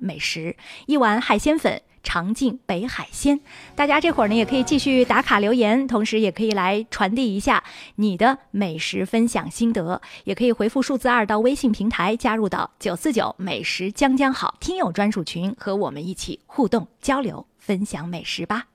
美食，一碗海鲜粉，尝尽北海鲜。大家这会儿呢也可以继续打卡留言，同时也可以来传递一下你的美食分享心得，也可以回复数字2到微信平台，加入到949美食将将好听友专属群，和我们一起互动交流分享美食吧。